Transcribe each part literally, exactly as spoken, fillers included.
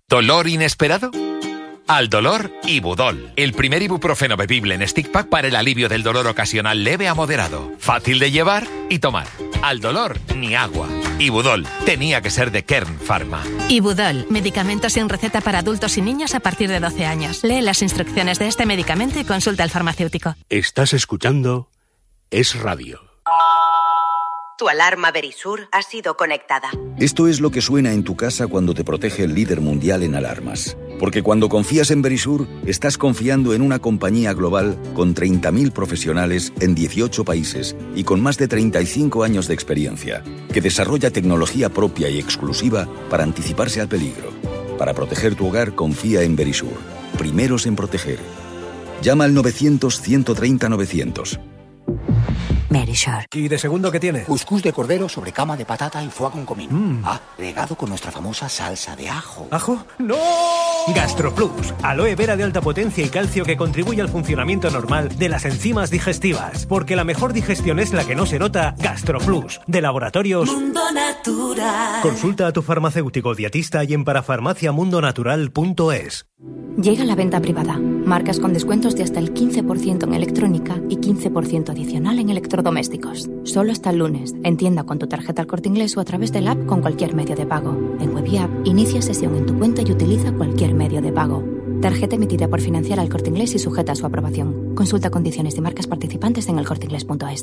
¿Dolor inesperado? Al dolor, Ibudol, el primer ibuprofeno bebible en stick pack para el alivio del dolor ocasional leve a moderado. Fácil de llevar y tomar. Al dolor, ni agua. Ibudol, tenía que ser de Kern Pharma. Ibudol, medicamento sin receta para adultos y niños a partir de doce años. Lee las instrucciones de este medicamento y consulta al farmacéutico. Estás escuchando Es Radio. Tu alarma Verisur ha sido conectada. Esto es lo que suena en tu casa cuando te protege el líder mundial en alarmas. Porque cuando confías en Verisur, estás confiando en una compañía global con treinta mil profesionales en dieciocho países y con más de treinta y cinco años de experiencia, que desarrolla tecnología propia y exclusiva para anticiparse al peligro. Para proteger tu hogar, confía en Verisur. Primeros en proteger. Llama al novecientos, ciento treinta, novecientos. Verisur. ¿Y de segundo qué tiene? Cuscús de cordero sobre cama de patata y foie con comino. Mm. Ah, regado con nuestra famosa salsa de ajo. ¿Ajo? ¡No! GastroPlus, aloe vera de alta potencia y calcio que contribuye al funcionamiento normal de las enzimas digestivas. Porque la mejor digestión es la que no se nota. GastroPlus, de Laboratorios Mundo Natural. Consulta a tu farmacéutico dietista y en parafarmacia mundo natural punto es. Llega la venta privada. Marcas con descuentos de hasta el quince por ciento en electrónica y quince por ciento adicional en electrodomésticos. Solo hasta el lunes. En tienda con tu tarjeta El Corte Inglés o a través del app con cualquier medio de pago. En web y app, inicia sesión en tu cuenta y utiliza cualquier medio de pago. Tarjeta emitida por Financiera El Corte Inglés y sujeta a su aprobación. Consulta condiciones y marcas participantes en el corte inglés punto es.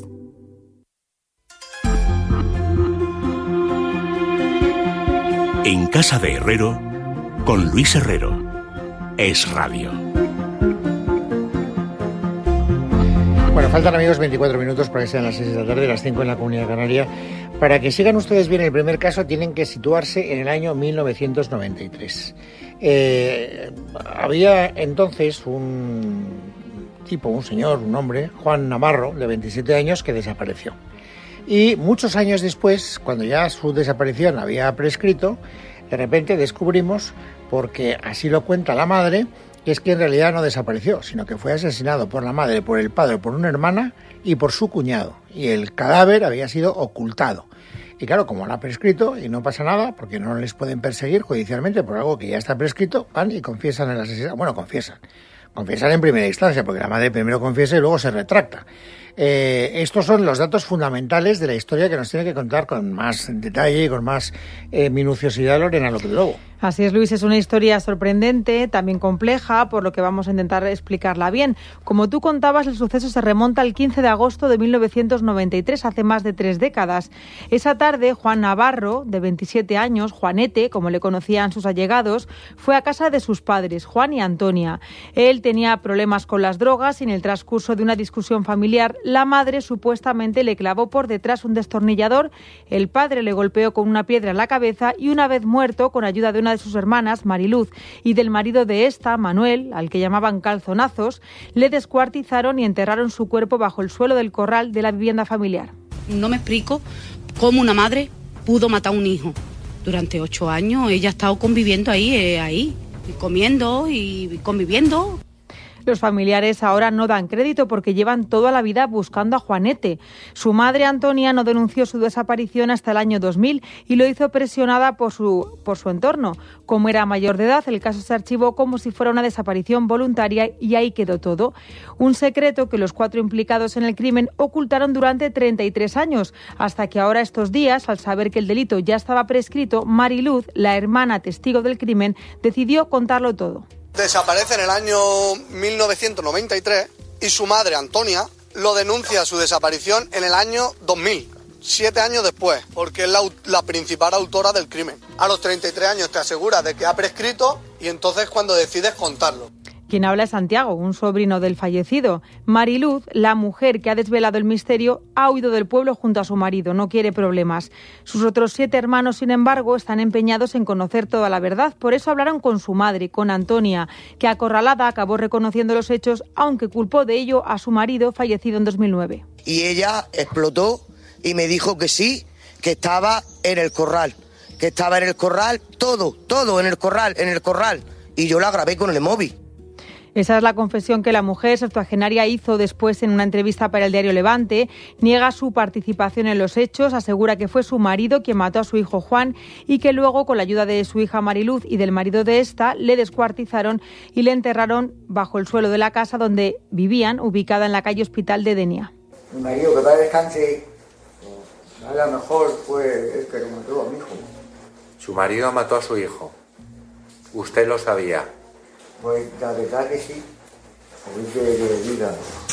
En Casa de Herrero, con Luis Herrero. Es Radio. Bueno, faltan, amigos, veinticuatro minutos para que sean las seis de la tarde, las cinco en la Comunidad Canaria. Para que sigan ustedes bien el primer caso, tienen que situarse en el año mil novecientos noventa y tres. Eh, había entonces un tipo, un señor, un hombre, Juan Navarro, de veintisiete años, que desapareció. Y muchos años después, cuando ya su desaparición había prescrito, de repente descubrimos, porque así lo cuenta la madre, que es que en realidad no desapareció, sino que fue asesinado por la madre, por el padre, por una hermana y por su cuñado. Y el cadáver había sido ocultado. Y claro, como lo ha prescrito y no pasa nada, porque no les pueden perseguir judicialmente por algo que ya está prescrito, van y confiesan el asesinato. Bueno, confiesan. Confiesan en primera instancia, porque la madre primero confiesa y luego se retracta. Eh, estos son los datos fundamentales de la historia que nos tiene que contar con más detalle y con más eh, minuciosidad Lorena López Lobo. Así es, Luis, es una historia sorprendente, también compleja, por lo que vamos a intentar explicarla bien. Como tú contabas, el suceso se remonta al quince de agosto de mil novecientos noventa y tres, hace más de tres décadas. Esa tarde, Juan Navarro, de veintisiete años, Juanete, como le conocían sus allegados, fue a casa de sus padres, Juan y Antonia. Él tenía problemas con las drogas y en el transcurso de una discusión familiar, la madre supuestamente le clavó por detrás un destornillador, el padre le golpeó con una piedra en la cabeza y una vez muerto, con ayuda de una de sus hermanas, Mariluz, y del marido de esta, Manuel, al que llamaban Calzonazos, le descuartizaron y enterraron su cuerpo bajo el suelo del corral de la vivienda familiar. No me explico cómo una madre pudo matar a un hijo. Durante ocho años ella ha estado conviviendo ahí, eh, ahí, comiendo y conviviendo. Los familiares ahora no dan crédito porque llevan toda la vida buscando a Juanete. Su madre, Antonia, no denunció su desaparición hasta el año dos mil y lo hizo presionada por su, por su entorno. Como era mayor de edad, el caso se archivó como si fuera una desaparición voluntaria y ahí quedó todo. Un secreto que los cuatro implicados en el crimen ocultaron durante treinta y tres años, hasta que ahora estos días, al saber que el delito ya estaba prescrito, Mariluz, la hermana testigo del crimen, decidió contarlo todo. Desaparece en el año mil novecientos noventa y tres y su madre, Antonia, lo denuncia su desaparición en el año dos mil, siete años después, porque es la, la principal autora del crimen. A los treinta y tres años te aseguras de que ha prescrito y entonces cuando decides contarlo. Quien habla es Santiago, un sobrino del fallecido. Mariluz, la mujer que ha desvelado el misterio, ha huido del pueblo junto a su marido, no quiere problemas. Sus otros siete hermanos, sin embargo, están empeñados en conocer toda la verdad. Por eso hablaron con su madre, con Antonia, que acorralada acabó reconociendo los hechos, aunque culpó de ello a su marido, fallecido en dos mil nueve. Y ella explotó y me dijo que sí, que estaba en el corral, que estaba en el corral, todo, todo en el corral, en el corral. Y yo la grabé con el móvil. Esa es la confesión que la mujer septuagenaria hizo después en una entrevista para el diario Levante. Niega su participación en los hechos, asegura que fue su marido quien mató a su hijo Juan y que luego, con la ayuda de su hija Mariluz y del marido de esta, le descuartizaron y le enterraron bajo el suelo de la casa donde vivían, ubicada en la calle Hospital de Denia. Mi marido, que para descanse, a lo mejor fue el que lo mató a mi hijo. Su marido mató a su hijo. ¿Usted lo sabía? Pues la verdad que sí, porque que le diga,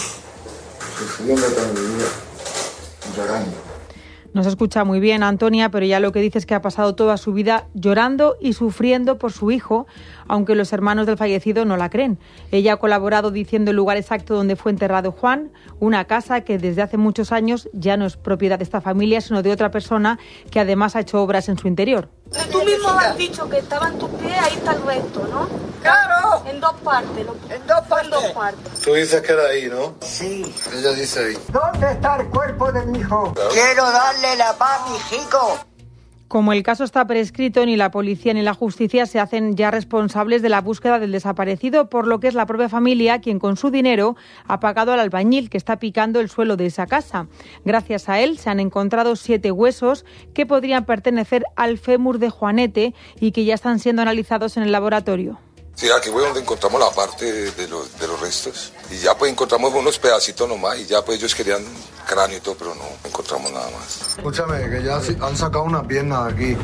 sufriendo toda mi vida, llorando. No se escucha muy bien, Antonia, pero ya lo que dice es que ha pasado toda su vida llorando y sufriendo por su hijo, aunque los hermanos del fallecido no la creen. Ella ha colaborado diciendo el lugar exacto donde fue enterrado Juan, una casa que desde hace muchos años ya no es propiedad de esta familia, sino de otra persona que además ha hecho obras en su interior. Tú mismo has dicho que estaba en tus pies, ahí está el resto, ¿no? ¡Claro! En dos partes. ¿no? En dos partes. En dos partes. Tú dices que era ahí, ¿no? Sí. Ella dice ahí. ¿Dónde está el cuerpo de mi hijo? Claro. Quiero darle la paz a mi hijo. Como el caso está prescrito, ni la policía ni la justicia se hacen ya responsables de la búsqueda del desaparecido, por lo que es la propia familia quien con su dinero ha pagado al albañil que está picando el suelo de esa casa. Gracias a él se han encontrado siete huesos que podrían pertenecer al fémur de Juanete y que ya están siendo analizados en el laboratorio. Sí, aquí fue donde encontramos la parte de los, de los restos. Y ya pues encontramos unos pedacitos nomás y ya pues ellos querían cráneo y todo, pero no encontramos nada más. Escúchame, que ya han sacado una pierna de aquí.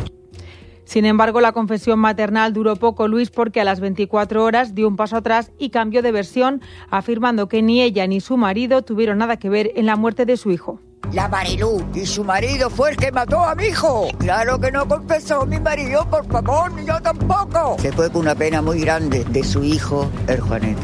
Sin embargo, la confesión maternal duró poco, Luis, porque a las veinticuatro horas dio un paso atrás y cambió de versión, afirmando que ni ella ni su marido tuvieron nada que ver en la muerte de su hijo. La Marilú y su marido fue el que mató a mi hijo. Claro que no confesó mi marido, por favor, ni yo tampoco. Se fue con una pena muy grande de su hijo, el Juanete.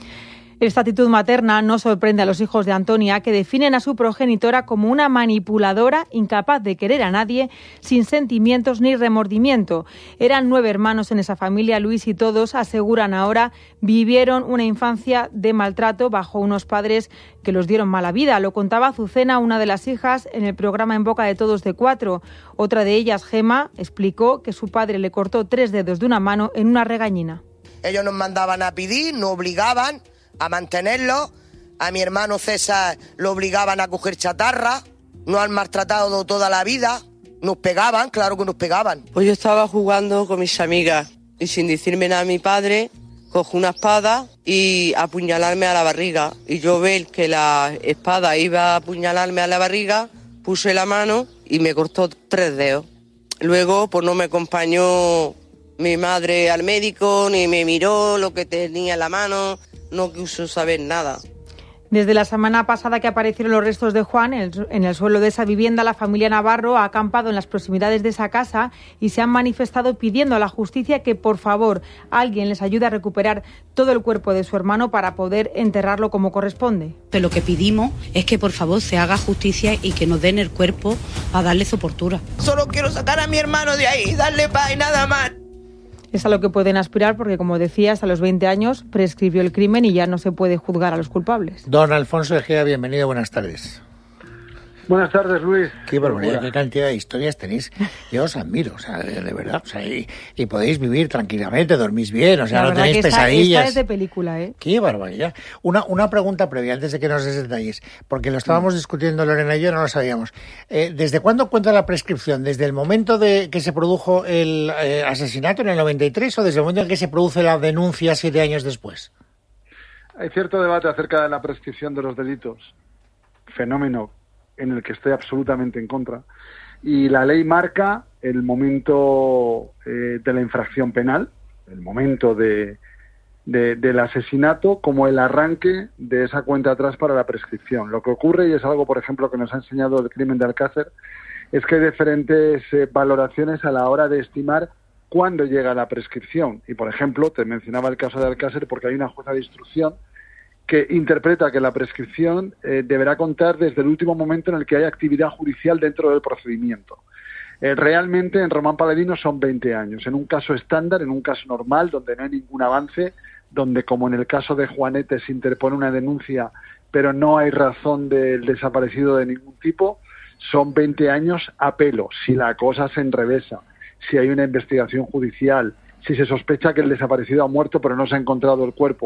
Esta actitud materna no sorprende a los hijos de Antonia, que definen a su progenitora como una manipuladora incapaz de querer a nadie, sin sentimientos ni remordimiento. Eran nueve hermanos en esa familia, Luis, y todos, aseguran ahora, vivieron una infancia de maltrato bajo unos padres que los dieron mala vida. Lo contaba Azucena, una de las hijas, en el programa En Boca de Todos de Cuatro. Otra de ellas, Gema, explicó que su padre le cortó tres dedos de una mano en una regañina. Ellos nos mandaban a pedir, nos obligaban a mantenerlo. A mi hermano César lo obligaban a coger chatarra. Nos han maltratado toda la vida. Nos pegaban, claro que nos pegaban. Pues yo estaba jugando con mis amigas y sin decirme nada a mi padre, cojo una espada y apuñalarme a la barriga. Y yo ver que la espada iba a apuñalarme a la barriga, puse la mano y me cortó tres dedos. Luego pues no me acompañó mi madre al médico, ni me miró lo que tenía en la mano. No quiso saber nada. Desde la semana pasada que aparecieron los restos de Juan en el, en el suelo de esa vivienda, la familia Navarro ha acampado en las proximidades de esa casa y se han manifestado pidiendo a la justicia que, por favor, alguien les ayude a recuperar todo el cuerpo de su hermano para poder enterrarlo como corresponde. Pero lo que pedimos es que, por favor, se haga justicia y que nos den el cuerpo a darle sepultura. Solo quiero sacar a mi hermano de ahí y darle paz y nada más. Es a lo que pueden aspirar porque, como decías, a los veinte años prescribió el crimen y ya no se puede juzgar a los culpables. Don Alfonso Egea, bienvenido, buenas tardes. Buenas tardes, Luis. Qué barbaridad, qué cantidad de historias tenéis. Yo os admiro, o sea, de, de verdad. O sea, y, y podéis vivir tranquilamente, dormís bien, o sea, la no tenéis que esta, pesadillas. Esta es de película, ¿eh? Qué barbaridad. Una, una pregunta previa, antes de que nos des detalles, porque lo estábamos mm. discutiendo Lorena y yo, no lo sabíamos. Eh, ¿Desde cuándo cuenta la prescripción? ¿Desde el momento de que se produjo el eh, asesinato en el noventa y tres o desde el momento en que se produce la denuncia siete años después? Hay cierto debate acerca de la prescripción de los delitos, fenómeno en el que estoy absolutamente en contra, y la ley marca el momento eh, de la infracción penal, el momento de, de, del asesinato como el arranque de esa cuenta atrás para la prescripción. Lo que ocurre, y es algo, por ejemplo, que nos ha enseñado el crimen de Alcácer, es que hay diferentes eh, valoraciones a la hora de estimar cuándo llega la prescripción. Y, por ejemplo, te mencionaba el caso de Alcácer porque hay una jueza de instrucción que interpreta que la prescripción eh, deberá contar desde el último momento en el que hay actividad judicial dentro del procedimiento. Eh, realmente en Román Paladino son veinte años. En un caso estándar, en un caso normal, donde no hay ningún avance, donde como en el caso de Juanete se interpone una denuncia, pero no hay razón del desaparecido de ningún tipo, son veinte años a pelo. Si la cosa se enrevesa, si hay una investigación judicial, si se sospecha que el desaparecido ha muerto pero no se ha encontrado el cuerpo,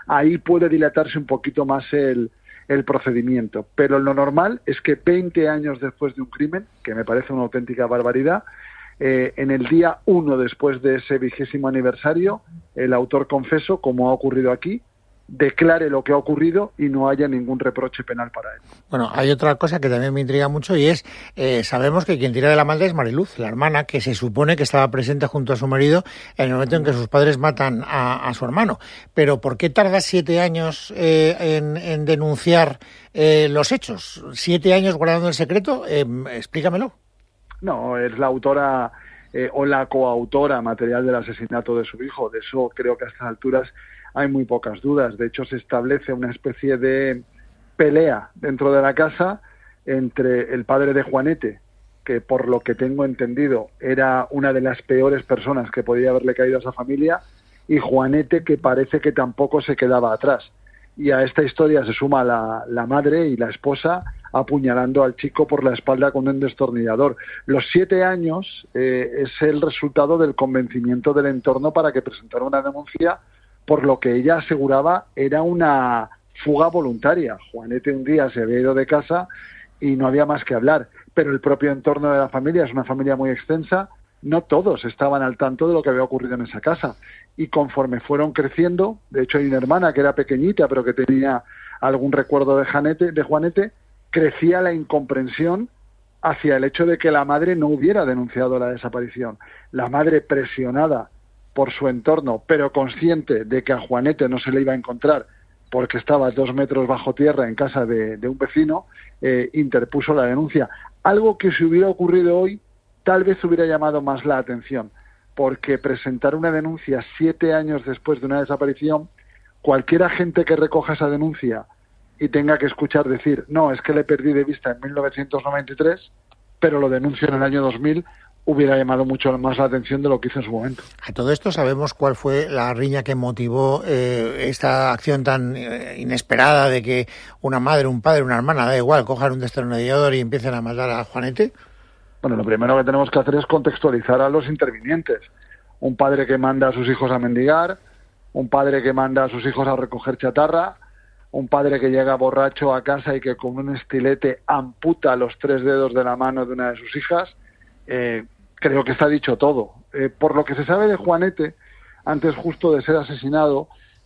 ahí puede dilatarse un poquito más el, el procedimiento. Pero lo normal es que veinte años después de un crimen, que me parece una auténtica barbaridad, eh, en el día uno después de ese vigésimo aniversario, el autor confeso, como ha ocurrido aquí, declare lo que ha ocurrido y no haya ningún reproche penal para él. Bueno, hay otra cosa que también me intriga mucho y es, eh, sabemos que quien tira de la maldad es Mariluz, la hermana, que se supone que estaba presente junto a su marido en el momento en que sus padres matan a, a su hermano. Pero ¿por qué tarda siete años eh, en, en denunciar eh, los hechos? ¿Siete años guardando el secreto? Eh, explícamelo. No, es la autora eh, o la coautora material del asesinato de su hijo. De eso creo que a estas alturas hay muy pocas dudas. De hecho, se establece una especie de pelea dentro de la casa entre el padre de Juanete, que por lo que tengo entendido era una de las peores personas que podía haberle caído a esa familia, y Juanete, que parece que tampoco se quedaba atrás. Y a esta historia se suma la, la madre y la esposa apuñalando al chico por la espalda con un destornillador. Los siete años eh, es el resultado del convencimiento del entorno para que presentara una denuncia por lo que ella aseguraba era una fuga voluntaria. Juanete un día se había ido de casa y no había más que hablar, pero el propio entorno de la familia es una familia muy extensa, no todos estaban al tanto de lo que había ocurrido en esa casa, y conforme fueron creciendo, de hecho hay una hermana que era pequeñita pero que tenía algún recuerdo de Juanete, de Juanete, crecía la incomprensión hacia el hecho de que la madre no hubiera denunciado la desaparición. La madre, presionada por su entorno, pero consciente de que a Juanete no se le iba a encontrar porque estaba dos metros bajo tierra en casa de, de un vecino, eh, interpuso la denuncia. Algo que si hubiera ocurrido hoy, tal vez hubiera llamado más la atención, porque presentar una denuncia siete años después de una desaparición, cualquier agente que recoja esa denuncia y tenga que escuchar decir, no, es que le perdí de vista en mil novecientos noventa y tres, pero lo denuncio en el año dos mil, hubiera llamado mucho más la atención de lo que hizo en su momento. A todo esto sabemos cuál fue la riña que motivó eh, esta acción tan eh, inesperada de que una madre, un padre, una hermana, da igual, cojan un destornillador y empiecen a matar a Juanete. Bueno, lo primero que tenemos que hacer es contextualizar a los intervinientes. Un padre que manda a sus hijos a mendigar, un padre que manda a sus hijos a recoger chatarra, un padre que llega borracho a casa y que con un estilete amputa los tres dedos de la mano de una de sus hijas. Eh, creo que está dicho todo. Eh, por lo que se sabe de Juanete, antes justo de ser asesinado,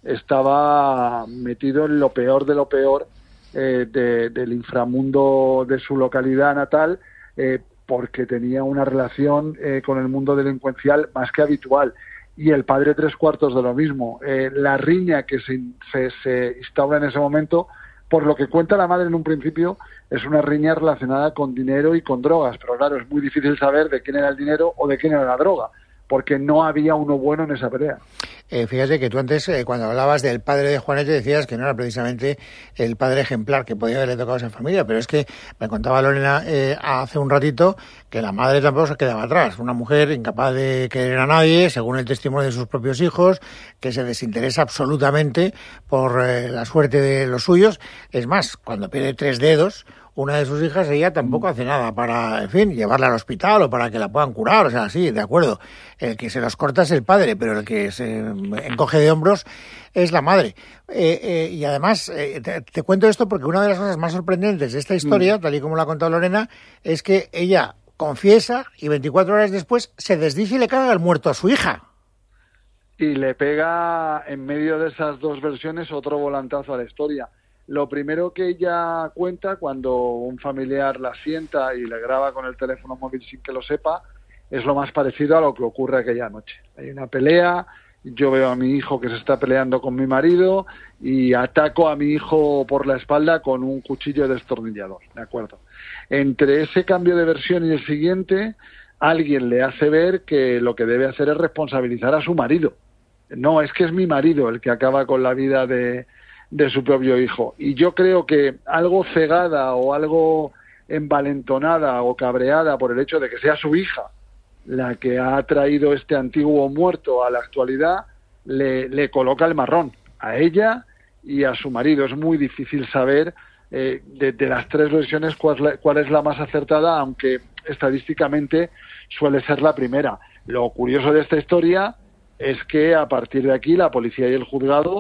estaba metido en lo peor de lo peor eh, de, del inframundo de su localidad natal, eh, porque tenía una relación eh, con el mundo delincuencial más que habitual. Y el padre tres cuartos de lo mismo. Eh, la riña que se, se, se instaura en ese momento, por lo que cuenta la madre en un principio, es una riña relacionada con dinero y con drogas, pero claro, es muy difícil saber de quién era el dinero o de quién era la droga, porque no había uno bueno en esa pelea. Eh, fíjate que tú antes, eh, cuando hablabas del padre de Juanete, decías que no era precisamente el padre ejemplar que podía haberle tocado a esa familia, pero es que me contaba Lorena eh, hace un ratito que la madre tampoco se quedaba atrás, una mujer incapaz de querer a nadie, según el testimonio de sus propios hijos, que se desinteresa absolutamente por eh, la suerte de los suyos. Es más, cuando pierde tres dedos, una de sus hijas, ella tampoco hace nada para, en fin, llevarla al hospital o para que la puedan curar, o sea, sí, de acuerdo. El que se los corta es el padre, pero el que se encoge de hombros es la madre. Eh, eh, y además, eh, te, te cuento esto porque una de las cosas más sorprendentes de esta historia, mm. tal y como lo ha contado Lorena, es que ella confiesa y veinticuatro horas después se desdice y le caga el muerto a su hija. Y le pega, en medio de esas dos versiones, otro volantazo a la historia. Lo primero que ella cuenta cuando un familiar la sienta y le graba con el teléfono móvil sin que lo sepa, es lo más parecido a lo que ocurre aquella noche. Hay una pelea, yo veo a mi hijo que se está peleando con mi marido y ataco a mi hijo por la espalda con un cuchillo destornillador, ¿de acuerdo? Entre ese cambio de versión y el siguiente, alguien le hace ver que lo que debe hacer es responsabilizar a su marido. No, es que es mi marido el que acaba con la vida de... de su propio hijo. Y yo creo que algo cegada o algo envalentonada o cabreada por el hecho de que sea su hija la que ha traído este antiguo muerto a la actualidad, le, le coloca el marrón a ella y a su marido. Es muy difícil saber eh, de, de las tres versiones cuál es, la, cuál es la más acertada, aunque estadísticamente suele ser la primera. Lo curioso de esta historia es que a partir de aquí la policía y el juzgado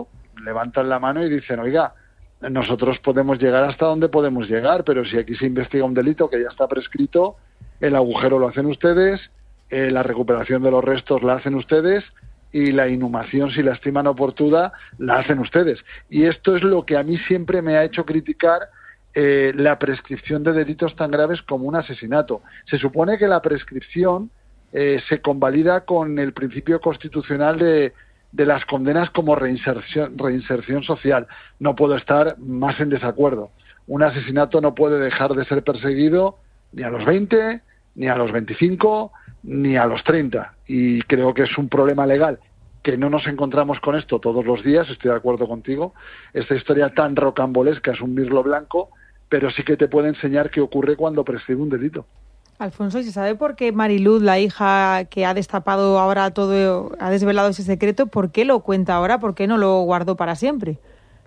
levantan la mano y dicen, oiga, nosotros podemos llegar hasta donde podemos llegar, pero si aquí se investiga un delito que ya está prescrito, el agujero lo hacen ustedes, eh, la recuperación de los restos la hacen ustedes y la inhumación, si la estiman oportuna, la hacen ustedes. Y esto es lo que a mí siempre me ha hecho criticar eh, la prescripción de delitos tan graves como un asesinato. Se supone que la prescripción eh, se convalida con el principio constitucional de, de las condenas como reinserción, reinserción social. No puedo estar más en desacuerdo. Un asesinato no puede dejar de ser perseguido ni a los veinte, ni a los veinticinco, ni a los treinta. Y creo que es un problema legal que no nos encontramos con esto todos los días, estoy de acuerdo contigo. Esta historia tan rocambolesca es un mirlo blanco, pero sí que te puede enseñar qué ocurre cuando prescribe un delito. Alfonso, ¿y se sabe por qué Mariluz, la hija que ha destapado ahora todo, ha desvelado ese secreto, por qué lo cuenta ahora, por qué no lo guardó para siempre?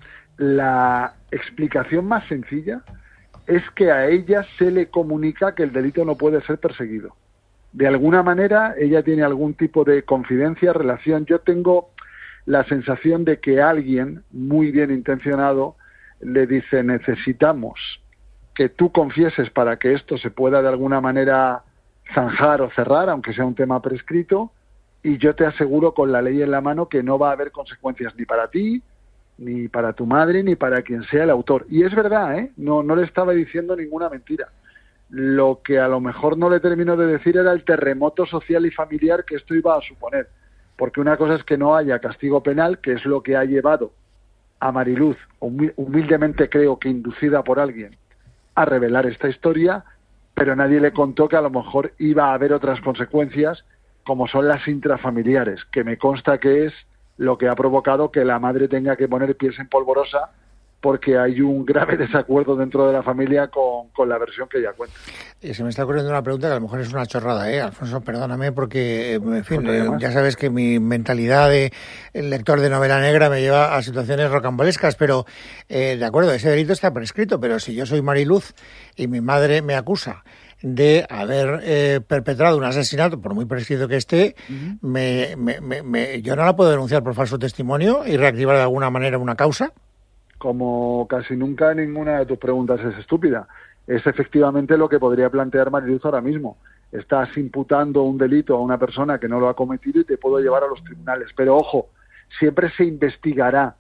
La explicación más sencilla es que a ella se le comunica que el delito no puede ser perseguido. De alguna manera, ella tiene algún tipo de confidencia, relación. Yo tengo la sensación de que alguien muy bien intencionado le dice, necesitamos que tú confieses para que esto se pueda de alguna manera zanjar o cerrar, aunque sea un tema prescrito, y yo te aseguro con la ley en la mano que no va a haber consecuencias ni para ti, ni para tu madre, ni para quien sea el autor. Y es verdad, ¿eh? No, no le estaba diciendo ninguna mentira. Lo que a lo mejor no le terminó de decir era el terremoto social y familiar que esto iba a suponer. Porque una cosa es que no haya castigo penal, que es lo que ha llevado a Mariluz, humildemente creo que inducida por alguien, a revelar esta historia, pero nadie le contó que a lo mejor iba a haber otras consecuencias, como son las intrafamiliares, que me consta que es lo que ha provocado que la madre tenga que poner pies en polvorosa porque hay un grave desacuerdo dentro de la familia con, con la versión que ella cuenta. Y se me está ocurriendo una pregunta que a lo mejor es una chorrada, ¿eh? Alfonso, perdóname porque, en fin, eh, ya sabes que mi mentalidad de lector de novela negra me lleva a situaciones rocambolescas, pero, eh, de acuerdo, ese delito está prescrito, pero si yo soy Mariluz y mi madre me acusa de haber eh, perpetrado un asesinato, por muy prescrito que esté, uh-huh. me, me, me, me, ¿yo no la puedo denunciar por falso testimonio y reactivar de alguna manera una causa? Como casi nunca ninguna de tus preguntas es estúpida. Es efectivamente lo que podría plantear Mariluz ahora mismo. Estás imputando un delito a una persona que no lo ha cometido y te puedo llevar a los tribunales. Pero ojo, siempre se investigará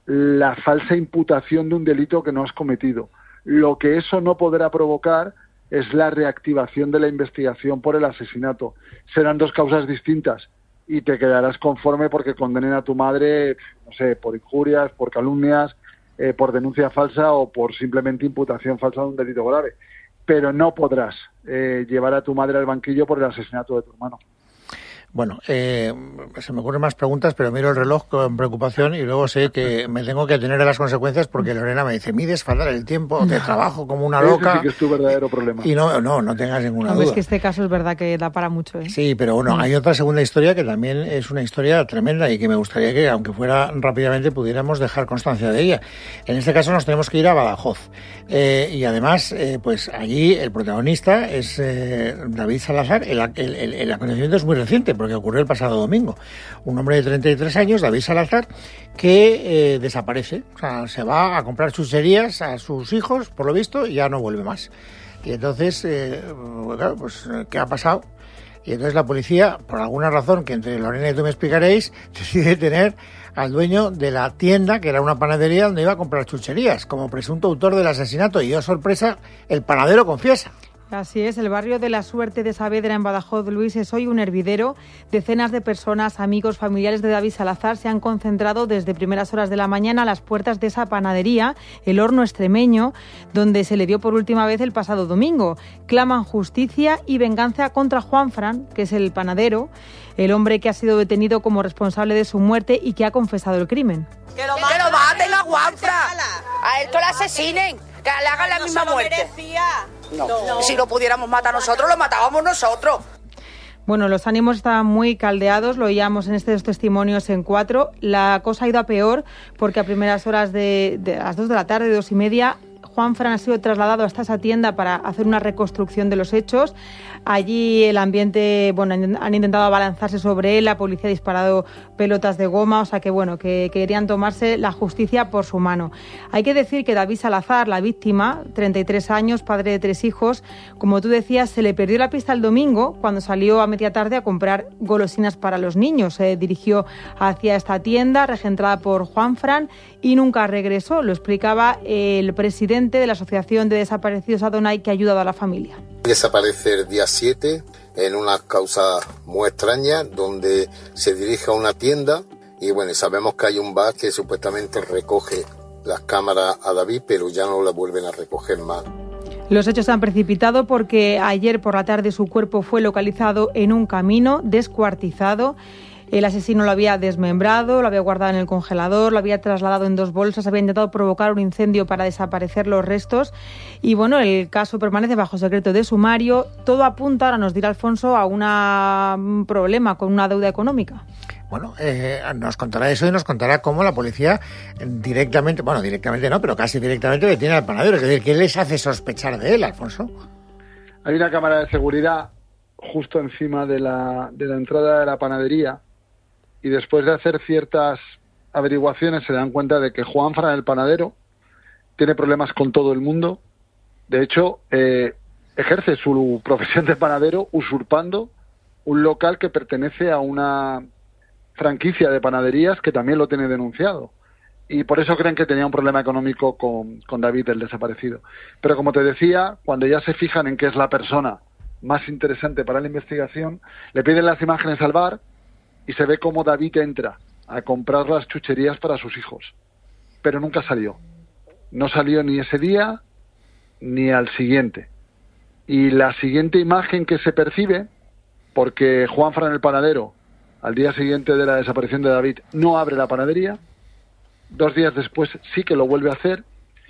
la falsa imputación de un delito que no has cometido. Lo que eso no podrá provocar es la reactivación de la investigación por el asesinato. Serán dos causas distintas y te quedarás conforme porque condenen a tu madre, no sé, por injurias, por calumnias, eh, por denuncia falsa o por simplemente imputación falsa de un delito grave. Pero no podrás eh, llevar a tu madre al banquillo por el asesinato de tu hermano. Bueno, eh, se me ocurren más preguntas, pero miro el reloj con preocupación y luego sé que me tengo que atener a las consecuencias porque Lorena me dice, mides fatal el tiempo, te trabajo como una loca. Ese sí que es tu verdadero problema. Y no, no, no tengas ninguna no, duda. Es que este caso es verdad que da para mucho, ¿eh? Sí, pero bueno, hay otra segunda historia que también es una historia tremenda y que me gustaría que, aunque fuera rápidamente, pudiéramos dejar constancia de ella. En este caso nos tenemos que ir a Badajoz. Eh, y además, eh, pues allí el protagonista es eh, David Salazar. El, el, el, el acontecimiento es muy reciente porque ocurrió el pasado domingo. Un hombre de treinta y tres años, David Salazar, que eh, desaparece. O sea, se va a comprar chucherías a sus hijos, por lo visto, y ya no vuelve más. Y entonces, eh, bueno, pues, ¿qué ha pasado? Y entonces la policía, por alguna razón que entre Lorena y tú me explicaréis, decide tener al dueño de la tienda, que era una panadería donde iba a comprar chucherías, como presunto autor del asesinato. Y, oh sorpresa, el panadero confiesa. Así es, el barrio de la Suerte de Saavedra en Badajoz, Luis, es hoy un hervidero. Decenas de personas, amigos, familiares de David Salazar se han concentrado desde primeras horas de la mañana a las puertas de esa panadería, el Horno Extremeño, donde se le dio por última vez el pasado domingo. Claman justicia y venganza contra Juan Fran, que es el panadero, el hombre que ha sido detenido como responsable de su muerte y que ha confesado el crimen. ¡Que lo maten, que lo maten a Juan Fran! ¡A esto lo asesinen! ¡Que le hagan la misma muerte! No. no, si lo pudiéramos matar nosotros, lo matábamos nosotros. Bueno, los ánimos estaban muy caldeados, lo oíamos en estos testimonios en cuatro. La cosa ha ido a peor porque a primeras horas de, de las dos de la tarde, dos y media, Juanfran ha sido trasladado hasta esa tienda para hacer una reconstrucción de los hechos. Allí el ambiente, bueno, han intentado abalanzarse sobre él, la policía ha disparado pelotas de goma, o sea que bueno, que querían tomarse la justicia por su mano. Hay que decir que David Salazar, la víctima, treinta y tres años, padre de tres hijos, como tú decías, se le perdió la pista el domingo cuando salió a media tarde a comprar golosinas para los niños. Se dirigió hacia esta tienda regentada por Juanfran y nunca regresó. Lo explicaba el presidente de la Asociación de Desaparecidos Adonai, que ha ayudado a la familia. Desaparece el día siete en una causa muy extraña, donde se dirige a una tienda y bueno, sabemos que hay un bar que supuestamente recoge las cámaras a David, pero ya no la vuelven a recoger más. Los hechos se han precipitado porque ayer por la tarde su cuerpo fue localizado en un camino descuartizado. El asesino lo había desmembrado, lo había guardado en el congelador, lo había trasladado en dos bolsas, había intentado provocar un incendio para desaparecer los restos. Y bueno, el caso permanece bajo secreto de sumario. Todo apunta, ahora nos dirá Alfonso, a una, un problema con una deuda económica. Bueno, eh, nos contará eso y nos contará cómo la policía directamente, bueno, directamente no, pero casi directamente detiene al panadero. Es decir, ¿qué les hace sospechar de él, Alfonso? Hay una cámara de seguridad justo encima de la, de la entrada de la panadería y después de hacer ciertas averiguaciones se dan cuenta de que Juanfran, el panadero, tiene problemas con todo el mundo. De hecho, eh, ejerce su profesión de panadero usurpando un local que pertenece a una franquicia de panaderías que también lo tiene denunciado. Y por eso creen que tenía un problema económico con, con David, el desaparecido. Pero como te decía, cuando ya se fijan en que es la persona más interesante para la investigación, le piden las imágenes al bar y se ve cómo David entra a comprar las chucherías para sus hijos. Pero nunca salió. No salió ni ese día ni al siguiente. Y la siguiente imagen que se percibe, porque Juanfran, el panadero, al día siguiente de la desaparición de David, no abre la panadería. Dos días después sí que lo vuelve a hacer.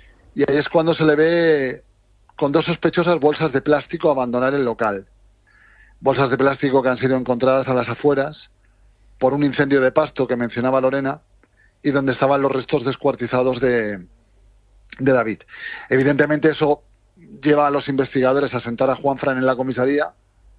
Y ahí es cuando se le ve con dos sospechosas bolsas de plástico abandonar el local. Bolsas de plástico que han sido encontradas a las afueras por un incendio de pasto que mencionaba Lorena y donde estaban los restos descuartizados de, de David. Evidentemente eso lleva a los investigadores a sentar a Juanfran en la comisaría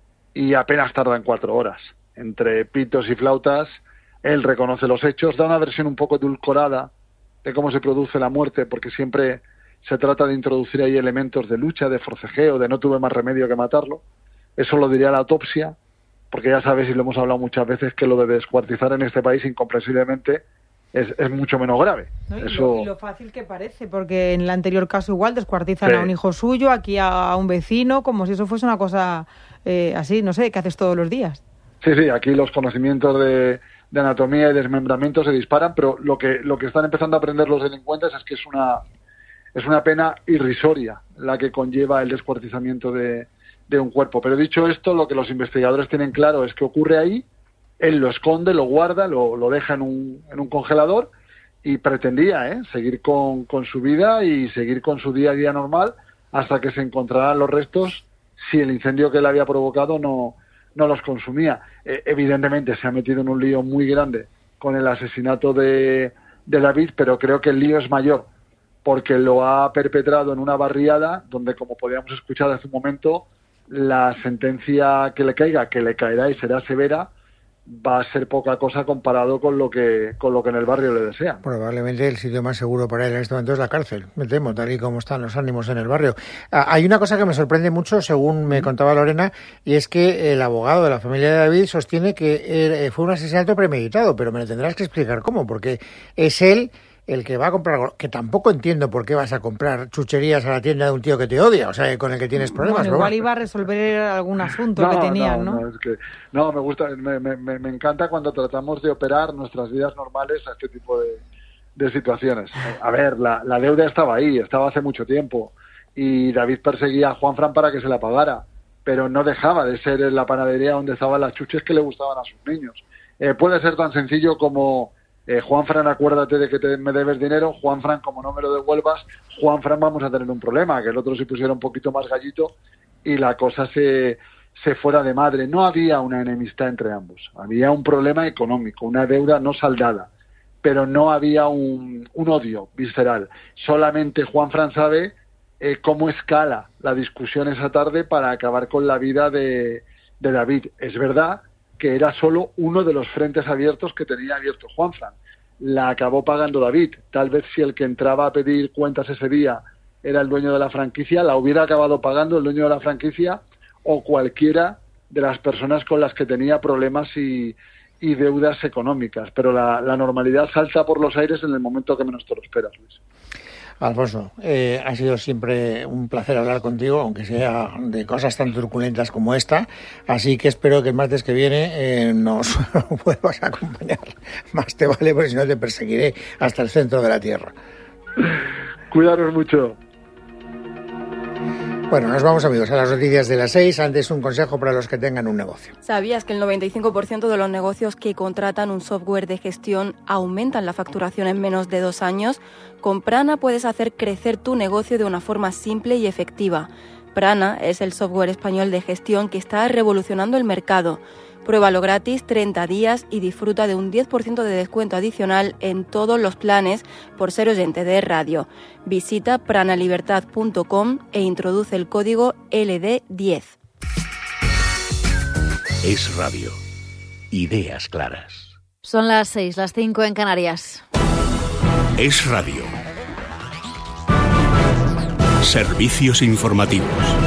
y apenas tardan cuatro horas. Entre pitos y flautas, él reconoce los hechos, da una versión un poco edulcorada de cómo se produce la muerte, porque siempre se trata de introducir ahí elementos de lucha, de forcejeo, de no tuve más remedio que matarlo. Eso lo diría la autopsia, porque ya sabes, y lo hemos hablado muchas veces, que lo de descuartizar en este país incomprensiblemente es, es mucho menos grave. ¿No? Y, Eso... lo, y lo fácil que parece, porque en el anterior caso igual descuartizan sí. a un hijo suyo, aquí a, a un vecino, como si eso fuese una cosa eh, así, no sé, que haces todos los días. Sí, sí, aquí los conocimientos de, de anatomía y desmembramiento se disparan, pero lo que lo que están empezando a aprender los delincuentes es que es una es una pena irrisoria la que conlleva el descuartizamiento de, de un cuerpo. Pero dicho esto, lo que los investigadores tienen claro es que ocurre ahí, él lo esconde, lo guarda, lo, lo deja en un, en un congelador y pretendía ¿eh? seguir con, con su vida y seguir con su día a día normal hasta que se encontraran los restos si el incendio que él había provocado no no los consumía. Eh, evidentemente se ha metido en un lío muy grande con el asesinato de, de David, pero creo que el lío es mayor porque lo ha perpetrado en una barriada donde, como podíamos escuchar hace un momento, la sentencia que le caiga, que le caerá y será severa, va a ser poca cosa comparado con lo que con lo que en el barrio le desean. Probablemente el sitio más seguro para él en este momento es la cárcel, me temo, tal y como están los ánimos en el barrio. Ah, hay una cosa que me sorprende mucho, según me contaba Lorena, y es que el abogado de la familia de David sostiene que eh, fue un asesinato premeditado, pero me lo tendrás que explicar cómo, porque es él el que va a comprar, que tampoco entiendo por qué vas a comprar chucherías a la tienda de un tío que te odia, o sea, con el que tienes problemas. Bueno, igual iba a resolver algún asunto no, que tenían, ¿no? No, no, es que, no me gusta, me, me, me encanta cuando tratamos de operar nuestras vidas normales a este tipo de, de situaciones. A ver, la, la deuda estaba ahí, estaba hace mucho tiempo, y David perseguía a Juanfran para que se la pagara, pero no dejaba de ser en la panadería donde estaban las chuches que le gustaban a sus niños. Eh, puede ser tan sencillo como... Eh, Juanfran, acuérdate de que te, me debes dinero. Juanfran, como no me lo devuelvas, Juanfran, vamos a tener un problema, que el otro se pusiera un poquito más gallito y la cosa se, se fuera de madre. No había una enemistad entre ambos, había un problema económico, una deuda no saldada, pero no había un, un odio visceral. Solamente Juanfran sabe eh, cómo escala la discusión esa tarde para acabar con la vida de, de David. Es verdad que era solo uno de los frentes abiertos que tenía abierto Juanfran. La acabó pagando David. Tal vez si el que entraba a pedir cuentas ese día era el dueño de la franquicia, la hubiera acabado pagando el dueño de la franquicia o cualquiera de las personas con las que tenía problemas y, y deudas económicas. Pero la, la normalidad salta por los aires en el momento que menos te lo esperas, Luis. Alfonso, eh, ha sido siempre un placer hablar contigo, aunque sea de cosas tan turbulentas como esta, así que espero que el martes que viene eh, nos vuelvas a acompañar. Más te vale, porque si no te perseguiré hasta el centro de la Tierra. Cuidaros mucho. Bueno, nos vamos, amigos, a las noticias de las seis. Antes, un consejo para los que tengan un negocio. ¿Sabías que el noventa y cinco por ciento de los negocios que contratan un software de gestión aumentan la facturación en menos de dos años? Con Prana puedes hacer crecer tu negocio de una forma simple y efectiva. Prana es el software español de gestión que está revolucionando el mercado. Pruébalo gratis treinta días y disfruta de un diez por ciento de descuento adicional en todos los planes por ser oyente de radio. Visita pranalibertad punto com e introduce el código L D diez. Es radio. Ideas claras. Son las seis, las cinco en Canarias. Es radio. Servicios informativos.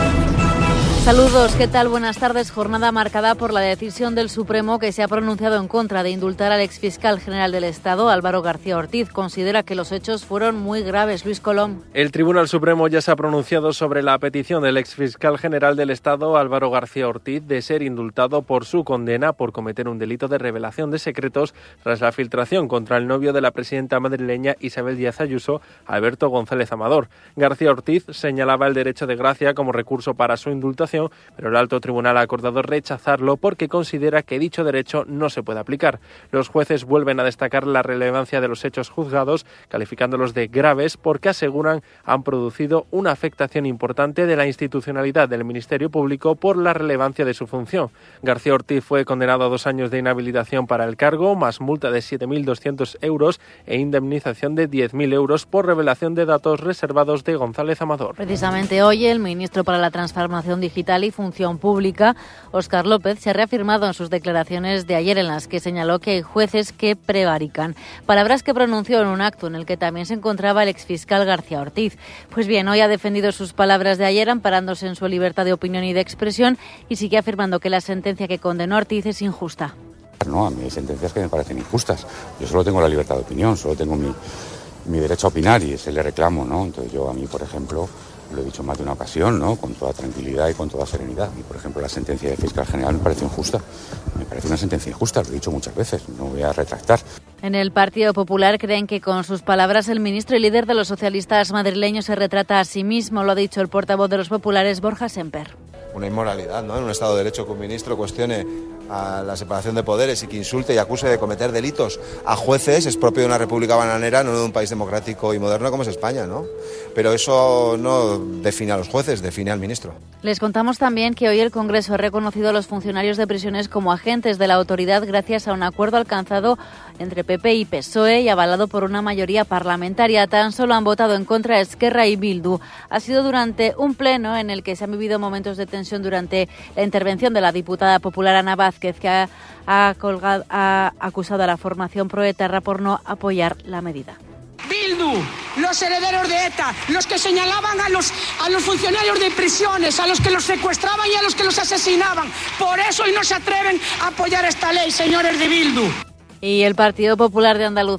Saludos, ¿qué tal? Buenas tardes. Jornada marcada por la decisión del Supremo que se ha pronunciado en contra de indultar al exfiscal general del Estado, Álvaro García Ortiz. Considera que los hechos fueron muy graves. Luis Colom. El Tribunal Supremo ya se ha pronunciado sobre la petición del exfiscal general del Estado, Álvaro García Ortiz, de ser indultado por su condena por cometer un delito de revelación de secretos tras la filtración contra el novio de la presidenta madrileña Isabel Díaz Ayuso, Alberto González Amador. García Ortiz señalaba el derecho de gracia como recurso para su indultación, pero el alto tribunal ha acordado rechazarlo porque considera que dicho derecho no se puede aplicar. Los jueces vuelven a destacar la relevancia de los hechos juzgados, calificándolos de graves porque aseguran han producido una afectación importante de la institucionalidad del Ministerio Público por la relevancia de su función. García Ortiz fue condenado a dos años de inhabilitación para el cargo, más multa de siete mil doscientos euros e indemnización de diez mil euros por revelación de datos reservados de González Amador. Precisamente hoy el ministro para la Transformación Digital y Función Pública, Óscar López, se ha reafirmado en sus declaraciones de ayer en las que señaló que hay jueces que prevarican. Palabras que pronunció en un acto en el que también se encontraba el exfiscal García Ortiz. Pues bien, hoy ha defendido sus palabras de ayer amparándose en su libertad de opinión y de expresión y sigue afirmando que la sentencia que condenó a Ortiz es injusta. No, a mí hay sentencias que me parecen injustas. Yo solo tengo la libertad de opinión, solo tengo mi, mi derecho a opinar y ese le reclamo, ¿no? Entonces yo a mí, por ejemplo, lo he dicho más de una ocasión, ¿no? Con toda tranquilidad y con toda serenidad. Y, por ejemplo, la sentencia del fiscal general me parece injusta. Me parece una sentencia injusta, lo he dicho muchas veces, no voy a retractar. En el Partido Popular creen que con sus palabras el ministro y líder de los socialistas madrileños se retrata a sí mismo, lo ha dicho el portavoz de los populares, Borja Semper. Una inmoralidad, ¿no? En un Estado de Derecho que un ministro cuestione a la separación de poderes y que insulte y acuse de cometer delitos a jueces es propio de una república bananera, no de un país democrático y moderno como es España, ¿no? Pero eso no define a los jueces, define al ministro. Les contamos también que hoy el Congreso ha reconocido a los funcionarios de prisiones como agentes de la autoridad gracias a un acuerdo alcanzado entre P P y P S O E y avalado por una mayoría parlamentaria. Tan solo han votado en contra Esquerra y Bildu. Ha sido durante un pleno en el que se han vivido momentos de tensión durante la intervención de la diputada popular Ana Vázquez, que ha, ha, colgado, ha acusado a la formación proetarra por no apoyar la medida. Bildu, los herederos de ETA, los que señalaban a los, a los funcionarios de prisiones, a los que los secuestraban y a los que los asesinaban. Por eso hoy no se atreven a apoyar esta ley, señores de Bildu. Y el Partido Popular de Andalucía